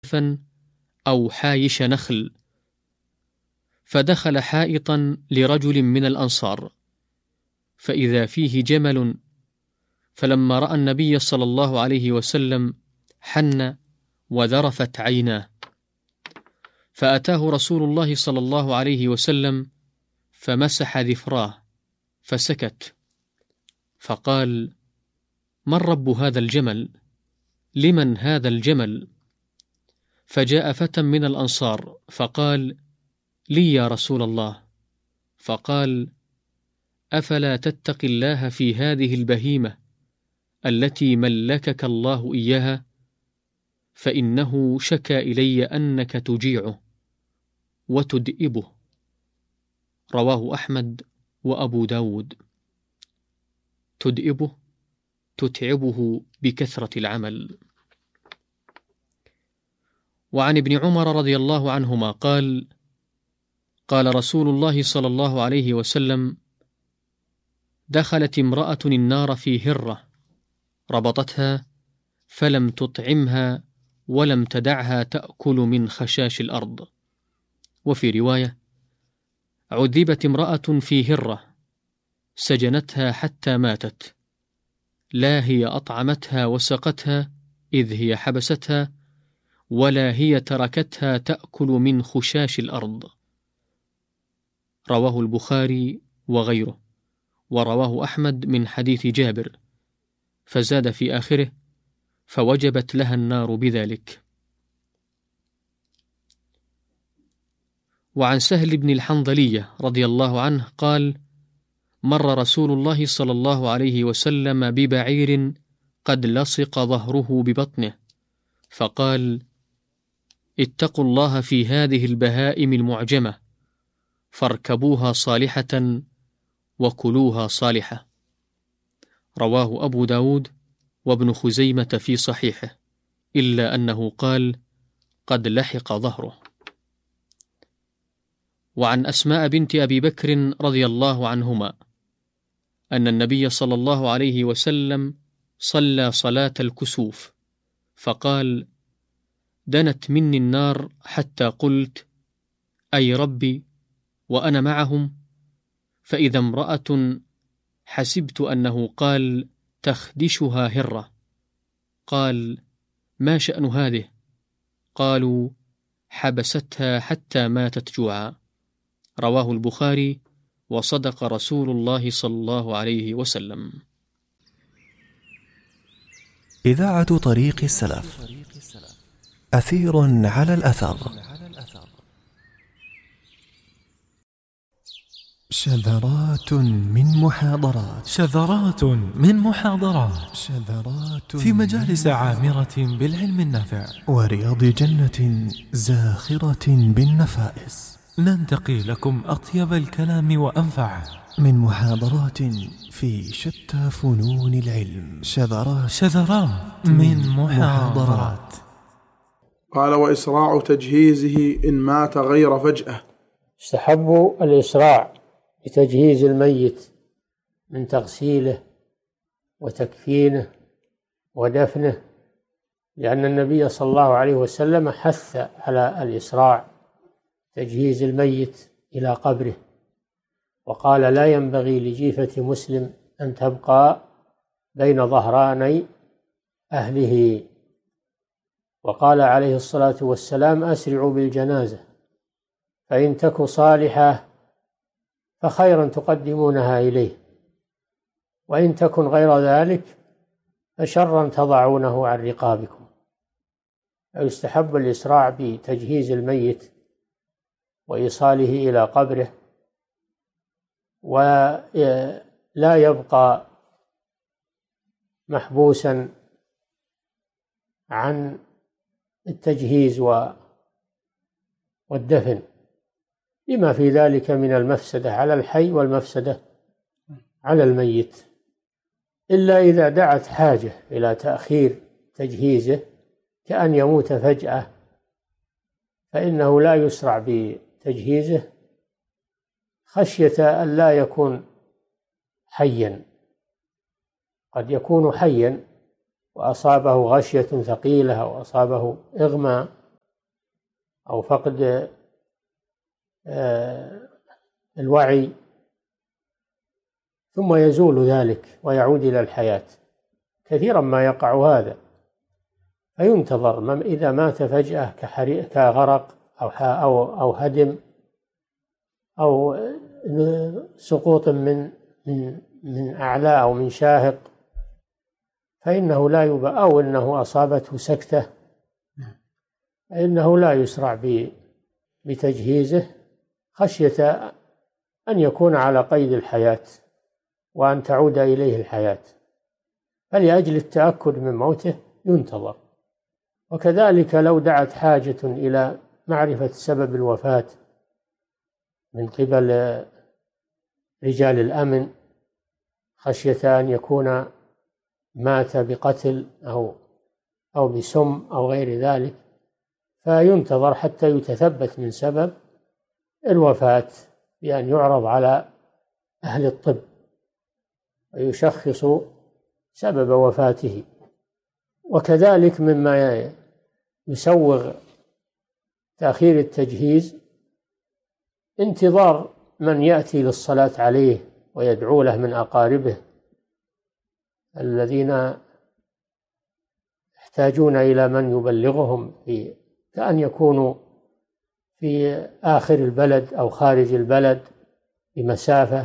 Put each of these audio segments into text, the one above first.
أو حايش نخل، فدخل حائطا لرجل من الأنصار، فإذا فيه جمل، فلما رأى النبي صلى الله عليه وسلم حن وذرفت عيناه، فأتاه رسول الله صلى الله عليه وسلم فمسح ذفراه فسكت، فقال: من رب هذا الجمل؟ لمن هذا الجمل؟ فجاء فتى من الأنصار فقال: لي يا رسول الله. فقال: أفلا تتقي الله في هذه البهيمة التي ملكك الله إياها؟ فإنه شكى إلي أنك تجيعه وتدئبه. رواه أحمد وأبو داود. تدئبه تتعبه بكثرة العمل. وعن ابن عمر رضي الله عنهما قال: قال رسول الله صلى الله عليه وسلم: دخلت امرأة النار في هرة، ربطتها فلم تطعمها ولم تدعها تأكل من خشاش الأرض. وفي رواية: عذبت امرأة في هرة سجنتها حتى ماتت، لا هي أطعمتها وسقتها إذ هي حبستها، ولا هي تركتها تأكل من خشاش الأرض. رواه البخاري وغيره، ورواه أحمد من حديث جابر، فزاد في آخره: فوجبت لها النار بذلك. وعن سهل بن الحنظلية رضي الله عنه قال: مر رسول الله صلى الله عليه وسلم ببعير قد لصق ظهره ببطنه، فقال: اتقوا الله في هذه البهائم المعجمة، فاركبوها صالحة وكلوها صالحة. رواه أبو داود وابن خزيمة في صحيحه، إلا أنه قال: قد لحق ظهره. وعن أسماء بنت أبي بكر رضي الله عنهما أن النبي صلى الله عليه وسلم صلى صلاة الكسوف، فقال: دنت مني النار حتى قلت: أي ربي وأنا معهم؟ فإذا امرأة حسبت أنه قال: تخدشها هرة. قال: ما شأن هذه؟ قالوا: حبستها حتى ماتت جوعا. رواه البخاري، وصدق رسول الله صلى الله عليه وسلم. إذاعة طريق السلف، أثير على الأثر. شذرات من محاضرات في مجالس عامرة بالعلم النافع ورياض جنة زاخرة بالنفائس، ننتقي لكم أطيب الكلام وأنفعه من محاضرات في شتى فنون العلم. شذرات من محاضرات. قال: وإسراع تجهيزه إن مات غير فجأة. استحب الإسراع لتجهيز الميت من تغسيله وتكفينه ودفنه، لأن النبي صلى الله عليه وسلم حث على الإسراع تجهيز الميت إلى قبره، وقال: لا ينبغي لجيفة مسلم أن تبقى بين ظهراني أهله. وقال عليه الصلاة والسلام: أسرعوا بالجنازة، فإن تك صالحة فخيرا تقدمونها إليه، وإن تكن غير ذلك فشرا تضعونه عن رقابكم. فيستحب الإسراع بتجهيز الميت وإيصاله إلى قبره، ولا يبقى محبوسا عن التجهيز والدفن، لما في ذلك من المفسدة على الحي والمفسدة على الميت، إلا إذا دعت حاجة إلى تأخير تجهيزه كأن يموت فجأة، فإنه لا يسرع بتجهيزه خشية أن لا يكون حيا. قد يكون حيا وأصابه غشية ثقيلة أو أصابه إغماء أو فقد الوعي، ثم يزول ذلك ويعود إلى الحياة. كثيرا ما يقع هذا، فينتظر إذا مات فجأة كغرق أو هدم أو سقوط من أعلى أو من شاهق، فإنه لا يبقى، أو أنه أصابته سكتة، فإنه لا يسرع بتجهيزه خشية أن يكون على قيد الحياة وأن تعود إليه الحياة، فلأجل التأكد من موته ينتظر. وكذلك لو دعت حاجة إلى معرفة سبب الوفاة من قبل رجال الأمن خشية أن يكون مات بقتل أو بسم أو غير ذلك، فينتظر حتى يتثبت من سبب الوفاة بأن يعرض على أهل الطب ويشخص سبب وفاته. وكذلك مما يسوغ تأخير التجهيز انتظار من يأتي للصلاة عليه ويدعو له من أقاربه الذين يحتاجون إلى من يبلغهم، كأن يكونوا في آخر البلد أو خارج البلد بمسافة،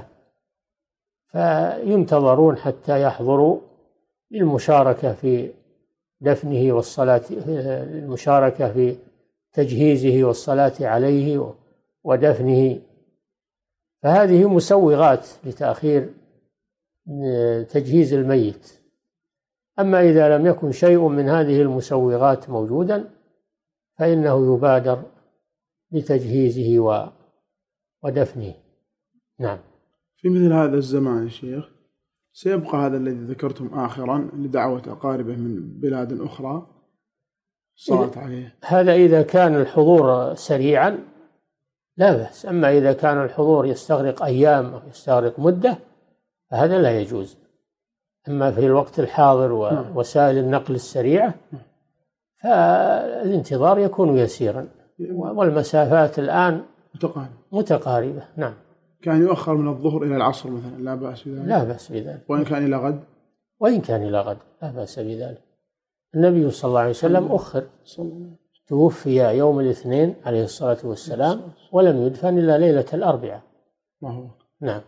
فينتظرون حتى يحضروا للمشاركة في دفنه والصلاة، المشاركة في تجهيزه والصلاة عليه ودفنه. فهذه مسوغات لتأخير تجهيز الميت. أما إذا لم يكن شيء من هذه المسوغات موجودا فإنه يبادر لتجهيزه ودفنه. نعم. في مثل هذا الزمان يا شيخ سيبقى هذا الذي ذكرتم آخرا لدعوة أقاربه من بلاد أخرى الصلاة عليه؟ هذا إذا كان الحضور سريعا لا بأس، أما إذا كان الحضور يستغرق أيام أو يستغرق مدة فهذا لا يجوز. أما في الوقت الحاضر ووسائل النقل السريعة فالانتظار يكون يسيرا، والمسافات الآن متقاربة. نعم. كان يؤخر من الظهر إلى العصر مثلا لا بأس بذلك؟ لا بأس بذلك. وإن كان إلى غد؟ وإن كان إلى غد لا بأس بذلك. النبي صلى الله عليه وسلم أخر، توفي يوم الاثنين عليه الصلاة والسلام ولم يدفن إلا ليلة الأربعاء. نعم.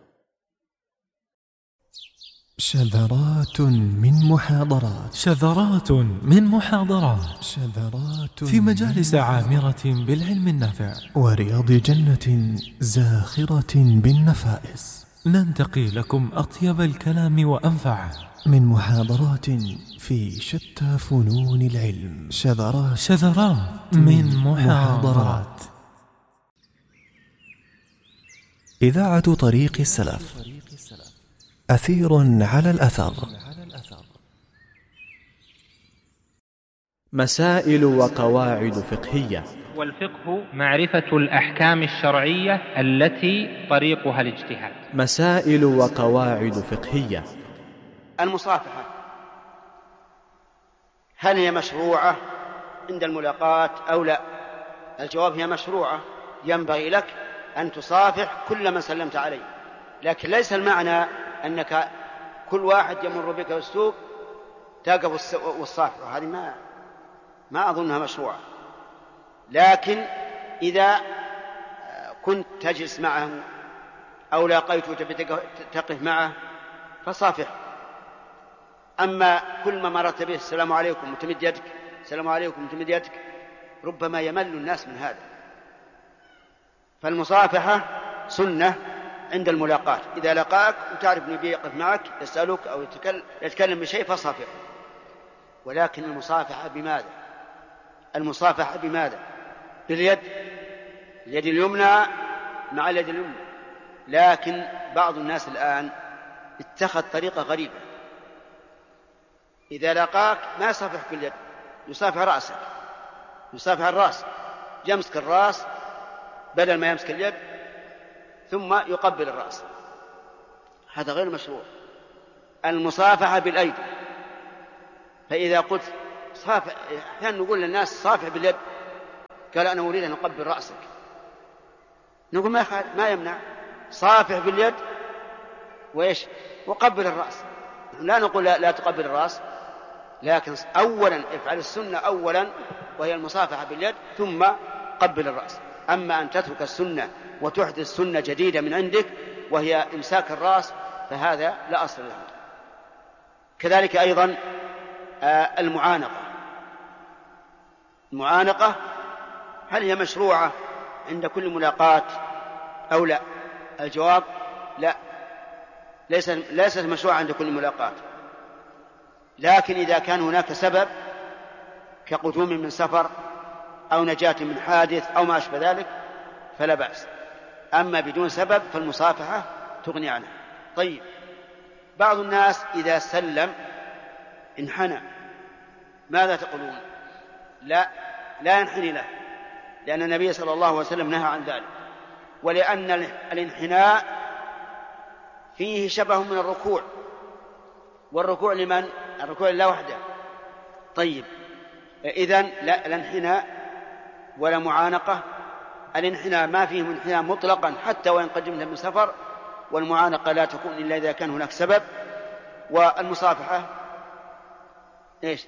شذرات من محاضرات في مجالس عامرة بالعلم النافع ورياض جنة زاخرة بالنفائس، ننتقي لكم أطيب الكلام وأنفعه من محاضرات في شتى فنون العلم. شذرات من محاضرات. إذاعة طريق السلف، أثير على الأثر. مسائل وقواعد فقهية. والفقه معرفة الأحكام الشرعية التي طريقها الاجتهاد. مسائل وقواعد فقهية. المصافحة هل هي مشروعة عند الملاقاة أو لا؟ الجواب هي مشروعة، ينبغي لك أن تصافح كل من سلمت عليه، لكن ليس المعنى أنك كل واحد يمر بك السوق تقف والصافحة، هذه ما أظنها مشروعة. لكن إذا كنت تجلس معه أو لاقيته تقف معه فصافح. أما كل ما مرت به السلام عليكم وتمد يدك، السلام عليكم وتمد يدك، ربما يمل الناس من هذا. فالمصافحة سنة عند الملاقاة، إذا لقاك وتعرف أنه بيقف معك يسألك أو يتكلم بشيء فصافح. ولكن المصافحة بماذا؟ المصافحة بماذا؟ باليد، اليد اليمنى مع اليد اليمنى. لكن بعض الناس الآن اتخذ طريقة غريبة، إذا لقاك ما يصافح باليد، يصافح رأسك، يصافح الرأس، يمسك الرأس بدل ما يمسك اليد ثم يقبل الرأس. هذا غير مشروع. المصافحة بالأيدي. فإذا قلت صافح، أحيانا نقول للناس صافح باليد، قال أنا أريد أن أقبل رأسك، نقول ما يمنع، صافح باليد وإيش وقبل الرأس. لا نقول لا تقبل الرأس، لكن أولا افعل السنة أولا وهي المصافحة باليد، ثم قبل الرأس. أما أن تترك السنة وتحدث سنة جديدة من عندك وهي إمساك الرأس فهذا لا أصل له. كذلك أيضا المعانقة هل هي مشروعة عند كل ملاقاة أو لا؟ الجواب لا، ليست مشروعة عند كل ملاقاة، لكن إذا كان هناك سبب كقدوم من سفر أو نجاة من حادث أو ما أشبه ذلك فلا بأس، أما بدون سبب فالمصافحة تغني عنها. طيب، بعض الناس إذا سلم انحنى، ماذا تقولون؟ لا ينحني له، لأن النبي صلى الله عليه وسلم نهى عن ذلك، ولأن الانحناء فيه شبه من الركوع، والركوع لمن؟ الركوع لله وحده. طيب، إذن لا الانحناء ولا معانقة. الانحناء ما فيه انحناء مطلقا حتى وإن قدمنا من سفر، والمعانقة لا تكون إلا إذا كان هناك سبب. والمصافحة إيش؟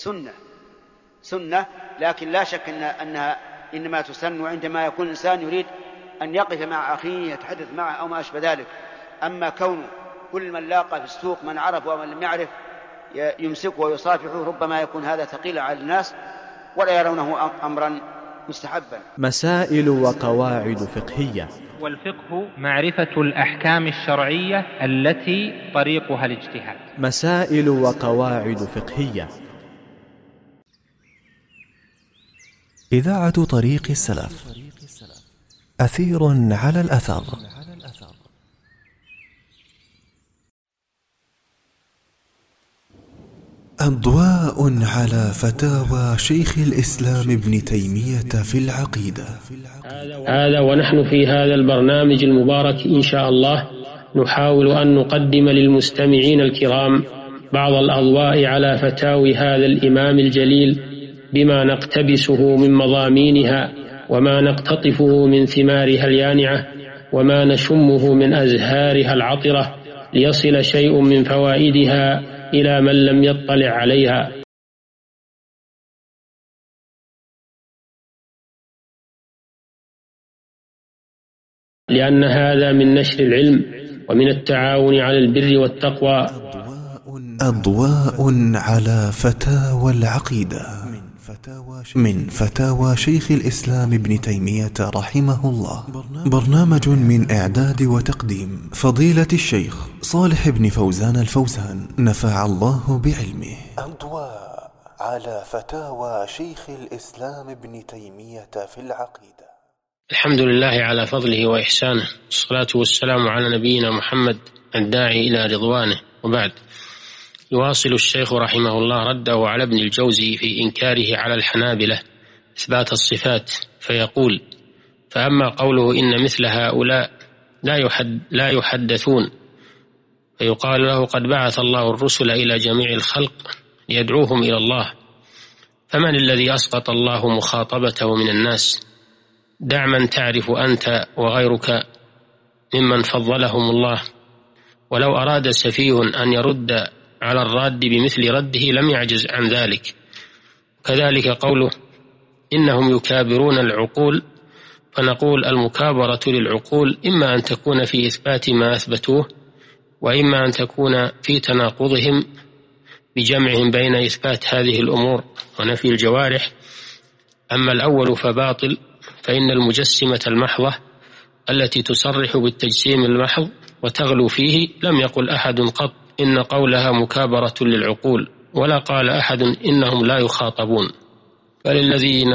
سنة، لكن لا شك أنها إنما تسن عندما يكون الإنسان يريد أن يقف مع أخيه يتحدث معه أو ما أشبه ذلك. أما كونه كل من لاقى في السوق من عرف ومن لم يعرف يمسكه ويصافحه، ربما يكون هذا ثقيلا على الناس ولا يرونه أمرا مستحبا. مسائل وقواعد فقهية. والفقه معرفة الأحكام الشرعية التي طريقها الاجتهاد. مسائل وقواعد فقهية. إذاعة طريق السلف، أثير على الأثر. أضواء على فتاوى شيخ الإسلام ابن تيمية في العقيدة. هذا ونحن في هذا البرنامج المبارك إن شاء الله نحاول أن نقدم للمستمعين الكرام بعض الأضواء على فتاوي هذا الإمام الجليل بما نقتبسه من مضامينها وما نقتطفه من ثمارها اليانعة وما نشمه من أزهارها العطرة، ليصل شيء من فوائدها إلى من لم يطلع عليها. لأن هذا من نشر العلم ومن التعاون على البر والتقوى. أضواء على فتاوى العقيدة من فتاوى شيخ الإسلام ابن تيمية رحمه الله، برنامج من إعداد وتقديم فضيلة الشيخ صالح بن فوزان الفوزان نفع الله بعلمه. أضواء على فتاوى شيخ الإسلام ابن تيمية في العقيدة. الحمد لله على فضله وإحسانه، والصلاة والسلام على نبينا محمد الداعي إلى رضوانه، وبعد. يواصل الشيخ رحمه الله رده على ابن الجوزي في إنكاره على الحنابلة إثبات الصفات، فيقول: فأما قوله إن مثل هؤلاء لا يحدثون، فيقال له: قد بعث الله الرسل إلى جميع الخلق ليدعوهم إلى الله، فمن الذي أسقط الله مخاطبته من الناس؟ دع من تعرف أنت وغيرك ممن فضلهم الله، ولو أراد سفيه أن يرد على الراد بمثل رده لم يعجز عن ذلك. كذلك قوله: إنهم يكابرون العقول، فنقول: المكابرة للعقول إما أن تكون في إثبات ما أثبتوه، وإما أن تكون في تناقضهم بجمعهم بين إثبات هذه الأمور ونفي الجوارح. أما الأول فباطل، فإن المجسمة المحضة التي تصرح بالتجسيم المحض وتغلو فيه لم يقل أحد قط إن قولها مكابرة للعقول، ولا قال أحد إنهم لا يخاطبون، بل الذين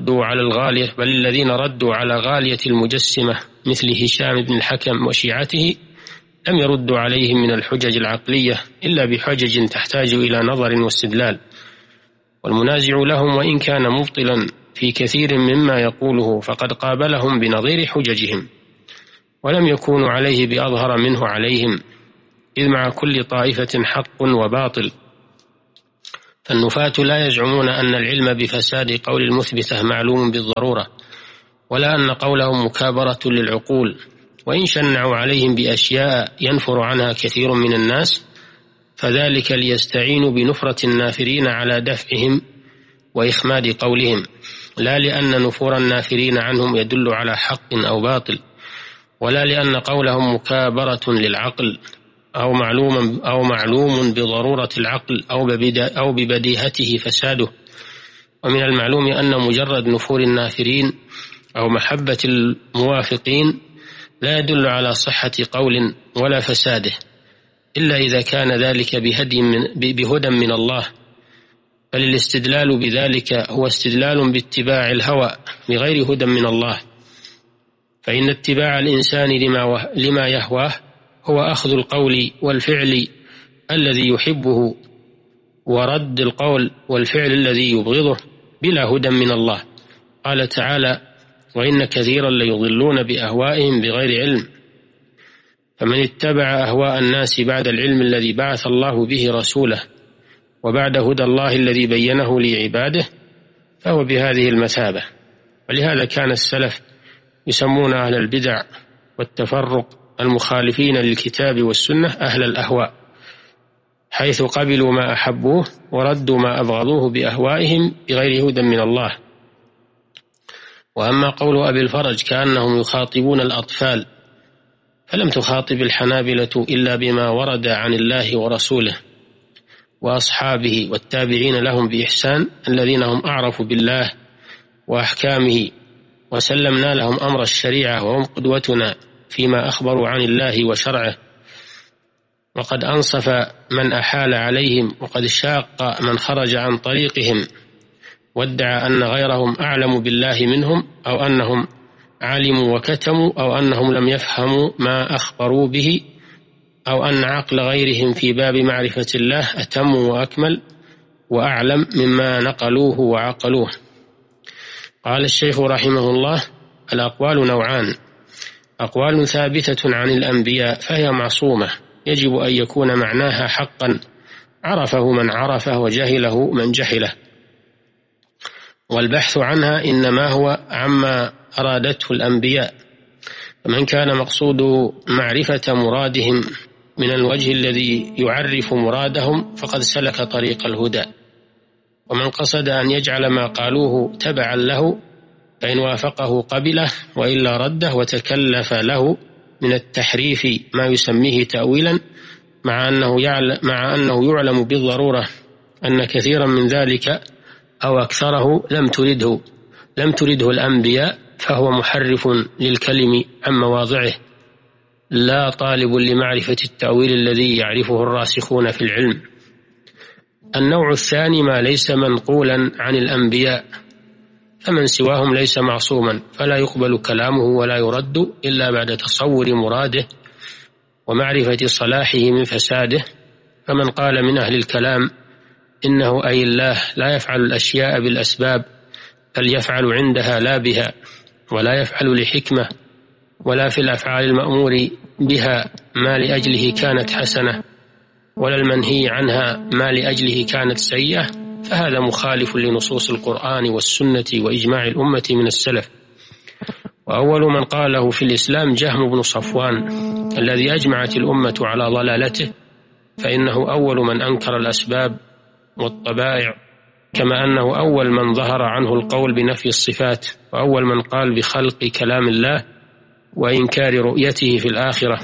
ردوا على غالية المجسمة مثل هشام بن الحكم وشيعته لم يردوا عليهم من الحجج العقلية إلا بحجج تحتاج إلى نظر واستدلال، والمنازع لهم وإن كان مبطلا في كثير مما يقوله فقد قابلهم بنظير حججهم، ولم يكونوا عليه بأظهر منه عليهم، إذ مع كل طائفة حق وباطل، فالنفاة لا يزعمون أن العلم بفساد قول المثبتة معلوم بالضرورة، ولا أن قولهم مكابرة للعقول، وإن شنعوا عليهم بأشياء ينفر عنها كثير من الناس فذلك ليستعينوا بنفرة النافرين على دفعهم وإخماد قولهم، لا لأن نفور النافرين عنهم يدل على حق أو باطل، ولا لأن قولهم مكابرة للعقل أو معلوم بضرورة العقل أو ببديهته فساده. ومن المعلوم أن مجرد نفور النافرين أو محبة الموافقين لا يدل على صحة قول ولا فساده، إلا إذا كان ذلك بهدى من الله، بل الاستدلال بذلك هو استدلال باتباع الهوى بغير هدى من الله، فإن اتباع الإنسان لما يهواه هو أخذ القول والفعل الذي يحبه ورد القول والفعل الذي يبغضه بلا هدى من الله. قال تعالى: وإن كثيرا ليضلون بأهوائهم بغير علم. فمن اتبع أهواء الناس بعد العلم الذي بعث الله به رسوله وبعد هدى الله الذي بينه لعباده فهو بهذه المثابة. ولهذا كان السلف يسمون أهل البدع والتفرق المخالفين للكتاب والسنة أهل الأهواء، حيث قبلوا ما أحبوه وردوا ما أبغضوه بأهوائهم بغير هدى من الله. وأما قول أبي الفرج كأنهم يخاطبون الأطفال، فلم تخاطب الحنابلة إلا بما ورد عن الله ورسوله وأصحابه والتابعين لهم بإحسان الذين هم أعرف بالله وأحكامه، وسلمنا لهم أمر الشريعة وهم قدوتنا فيما أخبروا عن الله وشرعه. وقد أنصف من أحال عليهم، وقد شاق من خرج عن طريقهم وادعى أن غيرهم أعلم بالله منهم، أو أنهم علموا وكتموا، أو أنهم لم يفهموا ما أخبروا به، أو أن عقل غيرهم في باب معرفة الله أتم وأكمل وأعلم مما نقلوه وعقلوه. قال الشيخ رحمه الله: الأقوال نوعان: أقوال ثابتة عن الأنبياء فهي معصومة يجب أن يكون معناها حقا عرفه من عرفه وجهله من جهله، والبحث عنها إنما هو عما أرادته الأنبياء، فمن كان مقصود معرفة مرادهم من الوجه الذي يعرف مرادهم فقد سلك طريق الهدى، ومن قصد أن يجعل ما قالوه تبعا له فإن وافقه قبله وإلا رده وتكلف له من التحريف ما يسميه تأويلا، مع أنه يعلم بالضرورة أن كثيرا من ذلك أو أكثره لم ترده الأنبياء، فهو محرف للكلم عن مواضعه لا طالب لمعرفة التأويل الذي يعرفه الراسخون في العلم. النوع الثاني ما ليس منقولا عن الأنبياء، فمن سواهم ليس معصوما فلا يقبل كلامه ولا يرد إلا بعد تصور مراده ومعرفة صلاحه من فساده. فمن قال من أهل الكلام إنه أي الله لا يفعل الأشياء بالأسباب بل يفعل عندها لا بها، ولا يفعل لحكمة، ولا في الأفعال المأمور بها ما لأجله كانت حسنة، ولا المنهي عنها ما لأجله كانت سيئة، فهذا مخالف لنصوص القرآن والسنة وإجماع الأمة من السلف. وأول من قاله في الإسلام جهم بن صفوان الذي أجمعت الأمة على ضلالته، فإنه أول من أنكر الأسباب والطبائع، كما أنه أول من ظهر عنه القول بنفي الصفات، وأول من قال بخلق كلام الله وإنكار رؤيته في الآخرة.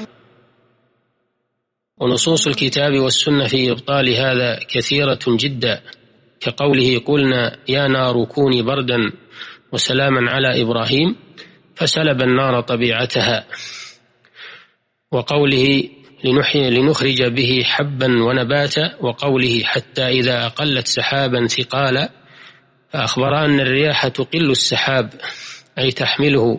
ونصوص الكتاب والسنة في إبطال هذا كثيرة جدا، كقوله: قلنا يا نار كوني بردا وسلاما على إبراهيم فسلب النار طبيعتها، وقوله: لنخرج به حبا ونباتا، وقوله: حتى إذا أقلت سحابا ثقالا، فأخبر أن الرياح تقل السحاب أي تحمله،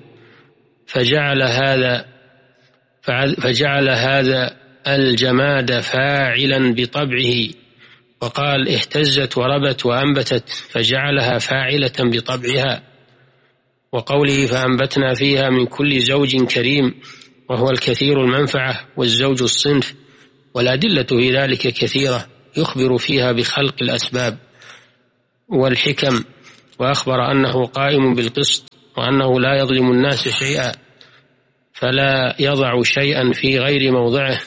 فجعل هذا الجماد فاعلا بطبعه، وقال: اهتزت وربت وأنبتت فجعلها فاعلة بطبعها، وقوله: فأنبتنا فيها من كل زوج كريم، وهو الكثير المنفعة والزوج الصنف. والأدلة في ذلك كثيرة يخبر فيها بخلق الأسباب والحكم، وأخبر أنه قائم بالقسط، وأنه لا يظلم الناس شيئا، فلا يضع شيئا في غير موضعه،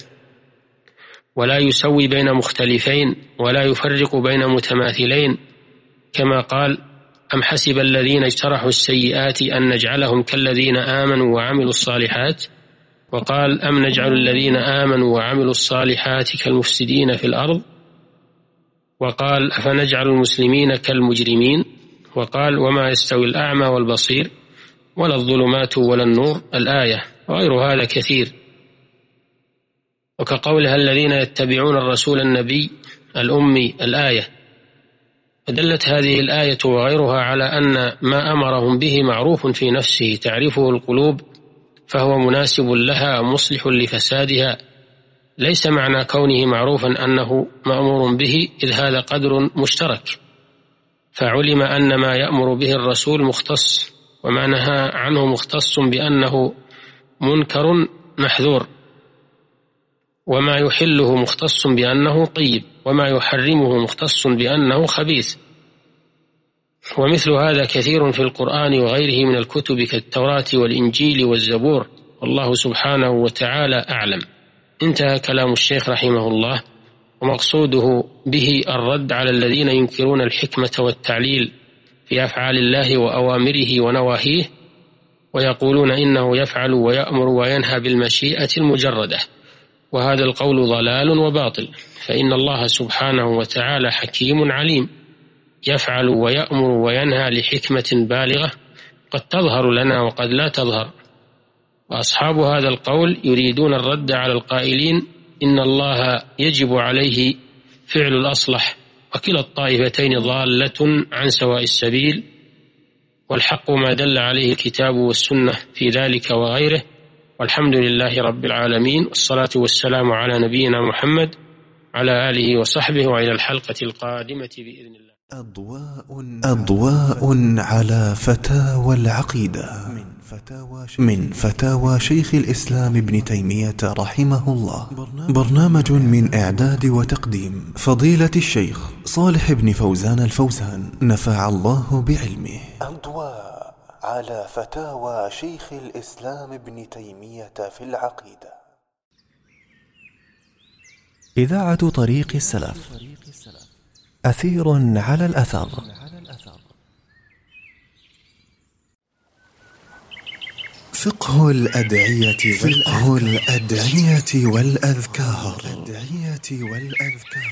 ولا يسوي بين مختلفين، ولا يفرق بين متماثلين، كما قال: أم حسب الذين اجترحوا السيئات أن نجعلهم كالذين آمنوا وعملوا الصالحات، وقال: أم نجعل الذين آمنوا وعملوا الصالحات كالمفسدين في الأرض، وقال: أفنجعل المسلمين كالمجرمين، وقال: وما يستوي الأعمى والبصير ولا الظلمات ولا النور، الآية، وغير هذا كثير. وكقولها: الذين يتبعون الرسول النبي الأمي، الآية. فدلت هذه الآية وغيرها على أن ما أمرهم به معروف في نفسه تعرفه القلوب، فهو مناسب لها مصلح لفسادها، ليس معنى كونه معروفا أنه مأمور به، إذ هذا قدر مشترك، فعلم أن ما يأمر به الرسول مختص، وما نهى عنه مختص بأنه منكر محذور، وما يحله مختص بأنه طيب، وما يحرمه مختص بأنه خبيث. ومثل هذا كثير في القرآن وغيره من الكتب كالتوراة والإنجيل والزبور، والله سبحانه وتعالى أعلم. انتهى كلام الشيخ رحمه الله، ومقصوده به الرد على الذين ينكرون الحكمة والتعليل في أفعال الله وأوامره ونواهيه، ويقولون إنه يفعل ويأمر وينهى بالمشيئة المجردة، وهذا القول ضلال وباطل، فإن الله سبحانه وتعالى حكيم عليم، يفعل ويأمر وينهى لحكمة بالغة قد تظهر لنا وقد لا تظهر. وأصحاب هذا القول يريدون الرد على القائلين إن الله يجب عليه فعل الأصلح، وكلا الطائفتين ضالة عن سواء السبيل، والحق ما دل عليه الكتاب والسنة في ذلك وغيره، والحمد لله رب العالمين، والصلاة والسلام على نبينا محمد على آله وصحبه، وإلى الحلقة القادمة بإذن الله. أضواء على فتاوى العقيدة من فتاوى شيخ الإسلام ابن تيمية رحمه الله. برنامج من إعداد وتقديم فضيلة الشيخ صالح بن فوزان الفوزان، نفع الله بعلمه. أضواء على فتاوى شيخ الإسلام ابن تيمية في العقيدة. إذاعة طريق السلف، أثير على الأثر. فقه الأدعية والأذكار.